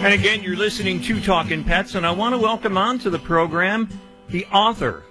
And again, you're listening to Talkin' Pets, and I want to welcome on to the program the author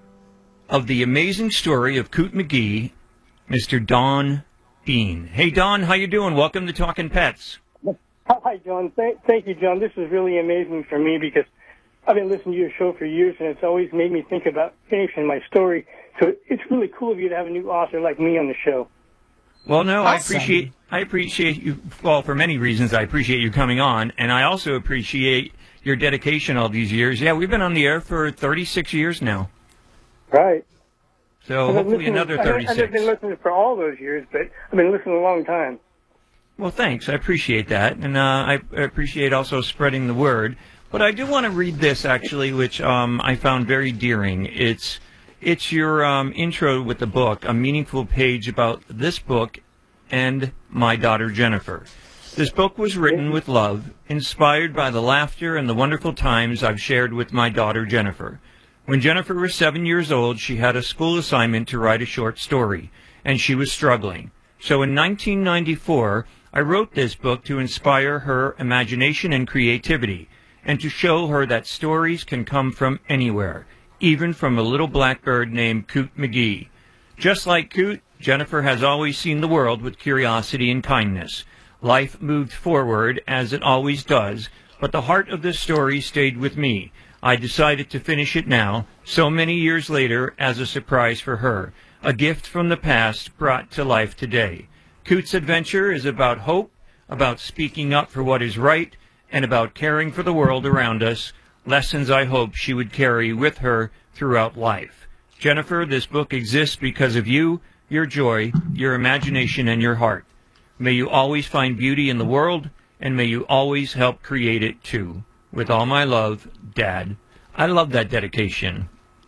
of The Amazing Story of Coot McGee, Mr. Don Bean. Hey, Don, how you doing? Welcome to Talkin' Pets. Hi, John. Thank you, John. This is really amazing for me because I've been listening to your show for years, and it's always made me think about finishing my story. So it's really cool of you to have a new author like me on the show. Well, no, Awesome. I appreciate you. Well, for many reasons, I appreciate you coming on, and I also appreciate your dedication all these years. Yeah, we've been on the air for 36 years now. Right. So hopefully another 36. I've been listening for all those years, but I've been listening a long time. Well, thanks. I appreciate that, and I appreciate also spreading the word. But I do want to read this, actually, which I found very endearing. It's your intro with the book, a meaningful page about this book and my daughter Jennifer. This book was written with love, inspired by the laughter and the wonderful times I've shared with my daughter Jennifer. When Jennifer was 7 years old, she had a school assignment to write a short story, and she was struggling. So in 1994, I wrote this book to inspire her imagination and creativity, and to show her that stories can come from anywhere, even from a little blackbird named Coot McGee. Just like Coot, Jennifer has always seen the world with curiosity and kindness. Life moved forward, as it always does, but the heart of this story stayed with me. I decided to finish it now, so many years later, as a surprise for her, a gift from the past brought to life today. Coot's adventure is about hope, about speaking up for what is right, and about caring for the world around us, lessons I hope she would carry with her throughout life. Jennifer, this book exists because of you, your joy, your imagination, and your heart. May you always find beauty in the world, and may you always help create it too. With all my love, Dad. I love that dedication.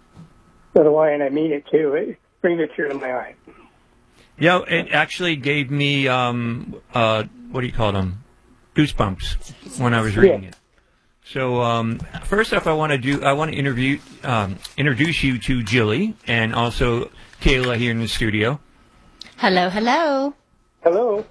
So do I, and I mean it too. It brings a tear to my eye. Yeah, it actually gave me, what do you call them? Goosebumps when I was reading it. So first off, I want to introduce you to Jilly and also Kayla here in the studio. Hello, hello. Hello.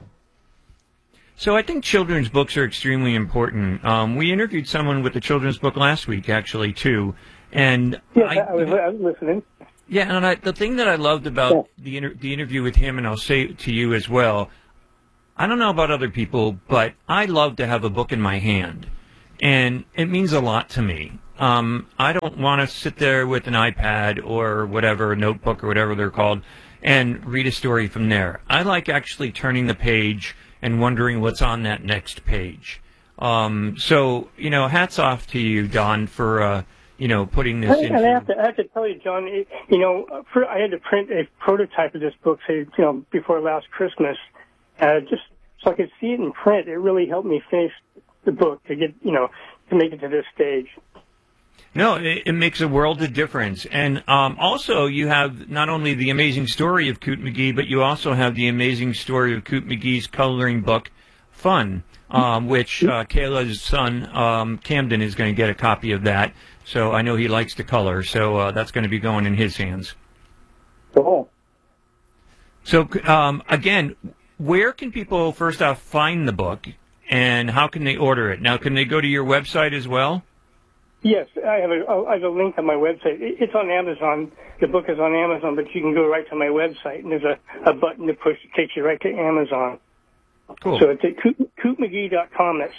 So I think children's books are extremely important. We interviewed someone with a children's book last week, actually, too. And yeah, I was listening. Yeah, and the thing that I loved about the interview with him, and I'll say it to you as well, I don't know about other people, but I love to have a book in my hand. And it means a lot to me. I don't want to sit there with an iPad or whatever, a notebook or whatever they're called, and read a story from there. I like actually turning the page and wondering what's on that next page. So, hats off to you, Don, for, putting this in. And I have to tell you, John, I had to print a prototype of this book, say, before last Christmas, just so I could see it in print. It really helped me finish the book to get, to make it to this stage. No, it makes a world of difference. And also, you have not only the amazing story of Coot McGee, but you also have the amazing story of Coot McGee's coloring book, Fun, which Kayla's son, Camden, is going to get a copy of that. So I know he likes to color, so that's going to be going in his hands. Cool. So, again, where can people, first off, find the book, and how can they order it? Now, can they go to your website as well? Yes, I have a link on my website. It's on Amazon. The book is on Amazon, but you can go right to my website, and there's a button to push that takes you right to Amazon. Cool. So it's at cootmcgee.com. That's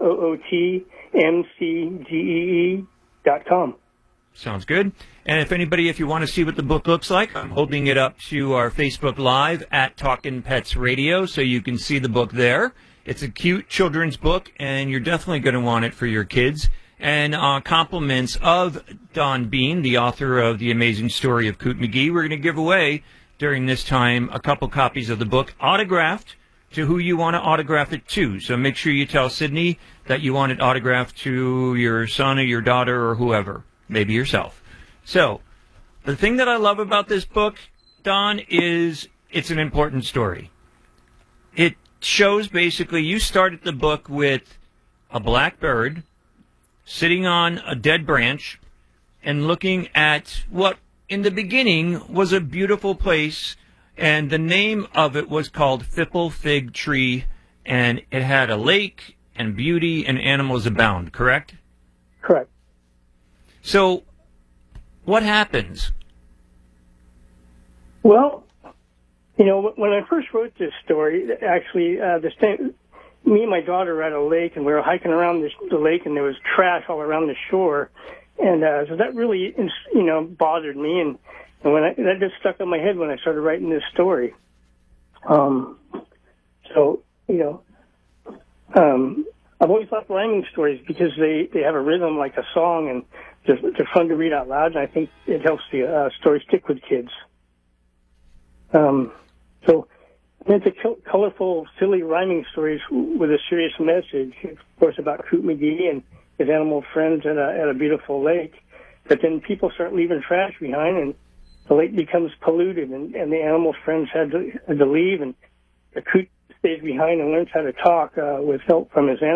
COOTMCGEE.com. Sounds good. And if you want to see what the book looks like, I'm holding it up to our Facebook Live at Talkin' Pets Radio, so you can see the book there. It's a cute children's book, and you're definitely going to want it for your kids. And compliments of Don Bean, the author of The Amazing Story of Coot McGee. We're going to give away during this time a couple copies of the book, autographed to who you want to autograph it to. So make sure you tell Sydney that you want it autographed to your son or your daughter or whoever, maybe yourself. So the thing that I love about this book, Don, is it's an important story. It shows basically you started the book with a black bird sitting on a dead branch and looking at what in the beginning was a beautiful place, and the name of it was called Fipple Fig Tree, and it had a lake and beauty and animals abound, correct? Correct. So, what happens? Well, when I first wrote this story, actually, me and my daughter were at a lake, and we were hiking around the lake, and there was trash all around the shore, and so that really, bothered me, and that just stuck in my head when I started writing this story. I've always liked rhyming stories because they have a rhythm like a song, and they're fun to read out loud, and I think it helps the story stick with kids. It's a colorful, silly rhyming stories with a serious message, of course, about Coot McGee and his animal friends at a beautiful lake. But then people start leaving trash behind, and the lake becomes polluted, and the animal friends had to leave, and the Coot stays behind and learns how to talk with help from his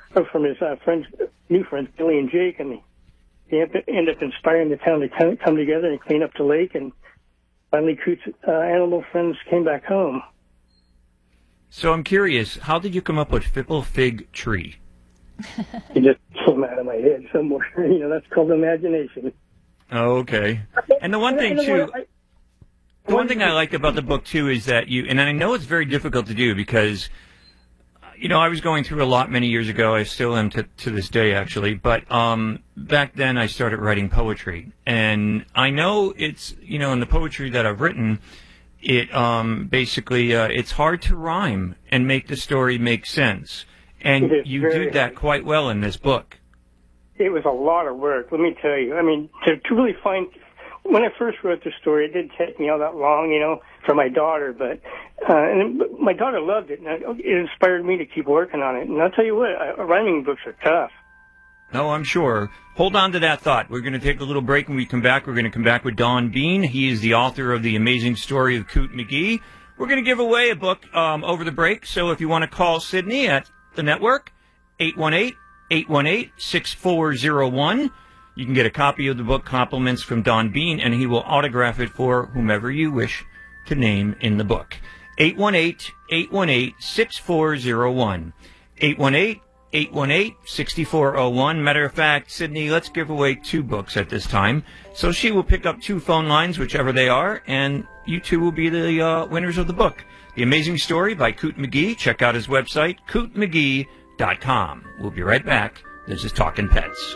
new friends, Billy and Jake, and they end up inspiring the town to come together and clean up the lake, and finally Coot's animal friends came back home. So I'm curious, how did you come up with Fipple Fig Tree? It just came out of my head somewhere. That's called imagination. Oh, okay. And the one thing, too... The one thing I liked about the book, too, is that and I know it's very difficult to do because, I was going through a lot many years ago. I still am to this day, actually. But back then I started writing poetry. And I know it's, in the poetry that I've written, it basically, it's hard to rhyme and make the story make sense. And you do that quite well in this book. It was a lot of work, let me tell you. I mean, to really find... When I first wrote the story, it didn't take me all that long, for my daughter, but my daughter loved it, and it inspired me to keep working on it. And I'll tell you what, rhyming books are tough. No, I'm sure. Hold on to that thought. We're going to take a little break. When we come back, we're going to come back with Don Bean. He is the author of The Amazing Story of Coot McGee. We're going to give away a book over the break, so if you want to call Sydney at the network, 818-818-6401. You can get a copy of the book, Compliments from Don Bean, and he will autograph it for whomever you wish to name in the book. 818-818-6401. 818-818-6401. Matter of fact, Sydney, let's give away 2 books at this time. So she will pick up 2 phone lines, whichever they are, and you 2 will be the winners of the book. The Amazing Story by Coot McGee. Check out his website, cootmcgee.com. We'll be right back. This is Talkin' Pets.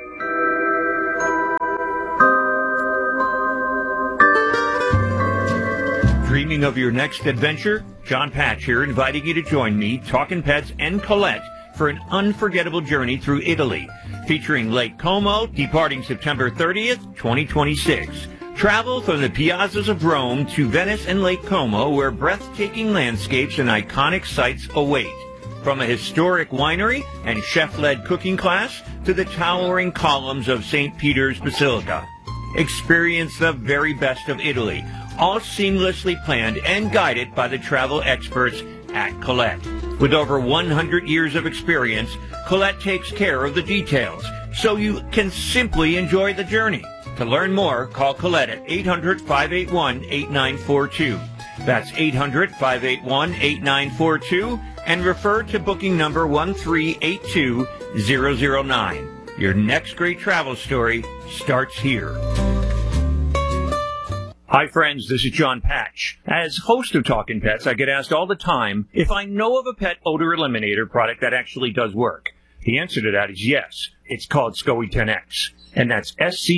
Dreaming of your next adventure? John Patch here, inviting you to join me, Talkin' Pets, and Colette for an unforgettable journey through Italy, featuring Lake Como, departing September 30th, 2026. Travel from the piazzas of Rome to Venice and Lake Como, where breathtaking landscapes and iconic sights await. From a historic winery and chef-led cooking class to the towering columns of St. Peter's Basilica. Experience the very best of Italy, all seamlessly planned and guided by the travel experts at Colette. With over 100 years of experience, Colette takes care of the details, so you can simply enjoy the journey. To learn more, call Colette at 800-581-8942. That's 800-581-8942, and refer to booking number 1382009. Your next great travel story starts here. Hi friends, this is John Patch. As host of Talkin' Pets, I get asked all the time if I know of a pet odor eliminator product that actually does work. The answer to that is yes. It's called SCOE 10X. And that's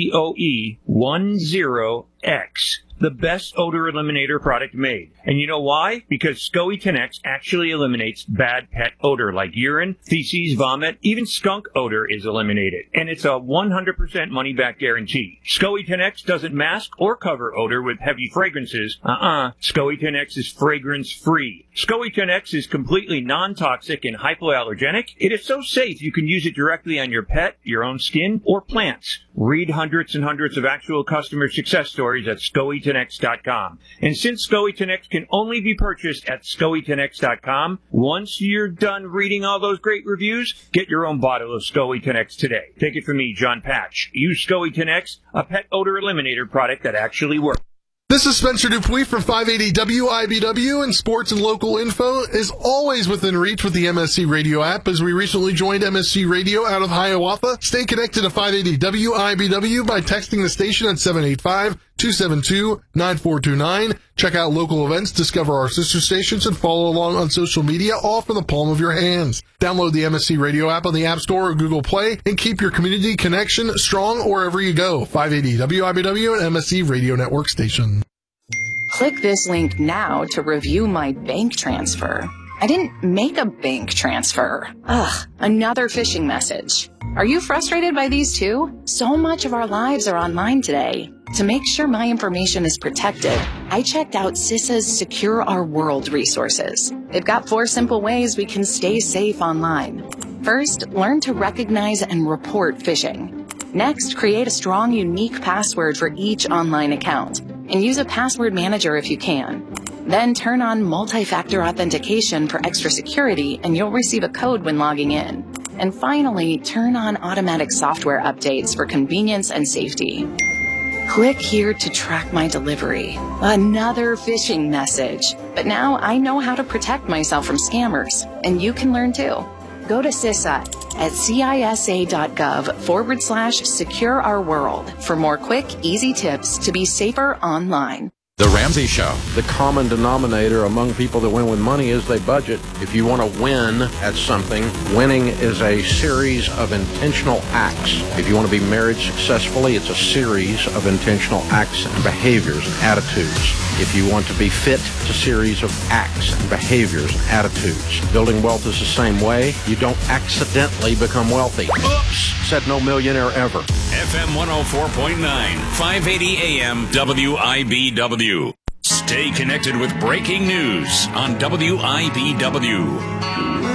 SCOE10X. The best odor eliminator product made. And you know why? Because SCOE 10X actually eliminates bad pet odor like urine, feces, vomit, even skunk odor is eliminated. And it's a 100% money-back guarantee. SCOE 10X doesn't mask or cover odor with heavy fragrances. SCOE 10X is fragrance-free. SCOE 10X is completely non-toxic and hypoallergenic. It is so safe you can use it directly on your pet, your own skin, or plants. Read hundreds and hundreds of actual customer success stories at SCOE10X.com. And since SCOE 10X can only be purchased at SCOE10X.com, once you're done reading all those great reviews, get your own bottle of SCOE 10X today. Take it from me, John Patch. Use SCOE 10X, a pet odor eliminator product that actually works. This is Spencer Dupuis from 580 WIBW, and sports and local info is always within reach with the MSC Radio app, as we recently joined MSC Radio out of Hiawatha. Stay connected to 580 WIBW by texting the station at 785-272-9429. Check out local events, discover our sister stations, and follow along on social media, all from the palm of your hands. Download the MSC Radio app on the App Store or Google Play, and keep your community connection strong wherever you go. 580 WIBW and MSC Radio Network station. Click this link now to review my bank transfer. I didn't make a bank transfer. Ugh, another phishing message. Are you frustrated by these too? So much of our lives are online today. To make sure my information is protected, I checked out CISA's Secure Our World resources. They've got 4 simple ways we can stay safe online. First, learn to recognize and report phishing. Next, create a strong, unique password for each online account, and use a password manager if you can. Then turn on multi-factor authentication for extra security, and you'll receive a code when logging in. And finally, turn on automatic software updates for convenience and safety. Click here to track my delivery. Another phishing message. But now I know how to protect myself from scammers, and you can learn too. Go to CISA at CISA.gov/Secure Our World for more quick, easy tips to be safer online. The Ramsey Show. The common denominator among people that win with money is they budget. If you want to win at something, winning is a series of intentional acts. If you want to be married successfully, it's a series of intentional acts and behaviors and attitudes. If you want to be fit, it's a series of acts and behaviors and attitudes. Building wealth is the same way. You don't accidentally become wealthy. Oops! Said no millionaire ever. FM 104.9, 580 AM WIBW. Stay connected with breaking news on WIBW.